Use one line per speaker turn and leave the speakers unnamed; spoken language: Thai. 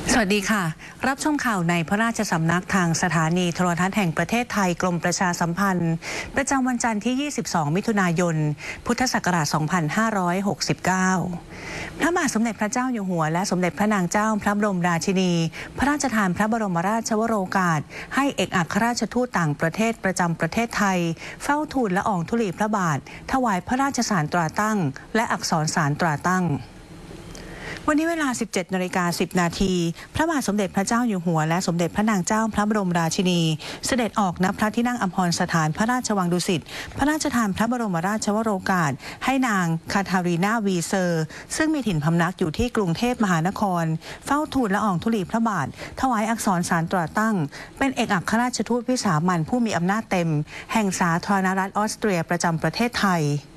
สวัสดีค่ะรับชมข่าวในพระราชสำนักทางสถานีโทรทัศน์แห่งประเทศไทยกรมประชาสัมพันธ์ประจำวันจันทร์ที่ 22 มิถุนายน พุทธศักราช 2569 พระบาทสมเด็จพระเจ้าอยู่หัวและสมเด็จพระนางเจ้าพระบรมราชินี พระราชทานพระบรมราชวโรกาสให้เอกอัครราชทูตต่างประเทศประจำประเทศไทยเฝ้าทูลละอองธุลีพระบาทถวายพระราชสารตราตั้งและอักษรสารตราตั้งวันนี้เวลา 17:10 นาทีพระบาทสมเด็จพระเจ้าอยู่หัวและสมเด็จพระนางเจ้าพระบรมราชินีเสด็จออกณพระที่นั่งอัมพรสถานพระราชวังดุสิตพระราชทานพระบรมราชวโรกาสให้นางคาทารีนาวีเซอร์ซึ่งมีถิ่นพำนักอยู่ที่กรุงเทพมหานครเฝ้าทูลละอองธุลีพระบาทถวายอักษรสารตราตั้งเป็นเอกอัครราชทูตวิสามัญผู้มีอำนาจเต็มแห่งสาธารณรัฐออสเตรียประจำประเทศไทย